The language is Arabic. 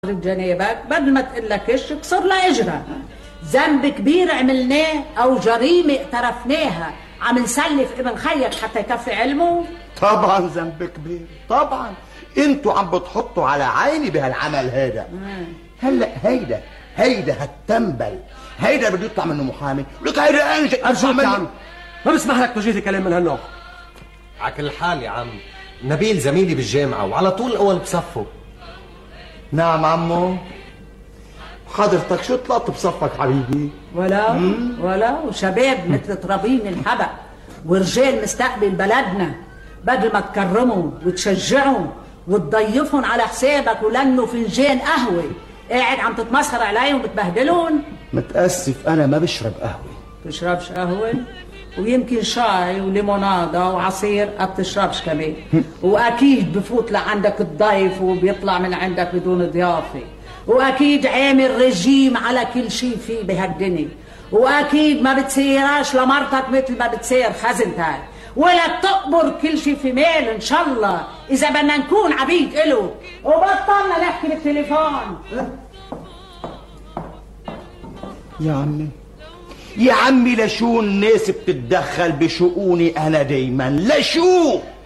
جنابك بدل ما تقول لك ايش كسر لها اجرها. ذنب كبير عملناه او جريمه اقترفناها عم نسلف ابن خيك حتى يكفي علمه؟ طبعا ذنب كبير طبعا. انتوا عم بتحطوا على عيني بهالعمل هذا. هلا هيدا هالتنبل هيدا بده يطلع منه محامي. لك هيدا انجد ارجوك يا عم، ما بسمح لك تجيلي كلام من هالنوع. على كل حال يا عم، نبيل زميلي بالجامعه وعلى طول اول بصفه. نعم عمو. حضرتك شو طلعت بصفك حبيبي؟ ولا وشباب مثل ترابين الحبق ورجال مستقبل بلدنا، بدل ما تكرموا وتشجعوا وتضيفهم على حسابك ولنوا فنجان قهوه قاعد عم تتمسخر عليهم وبتبهدلهم. متاسف انا ما بشرب قهوه. بتشربش قهوه؟ ويمكن شاي وليموناده وعصير ما بتشربش كمان. واكيد بفوت لعندك الضيف وبيطلع من عندك بدون ضيافه، واكيد عامل رجيم على كل شيء فيه بهالدنيا، واكيد ما بتسيراش لمرتك مثل ما بتسير خزنتك، ولا بتقبر كل شيء في مال ان شاء الله اذا بدنا نكون عبيد إله. وبطلنا نحكي بالتليفون. يا عمي لشو الناس بتتدخل بشؤوني انا دايما؟ لشو؟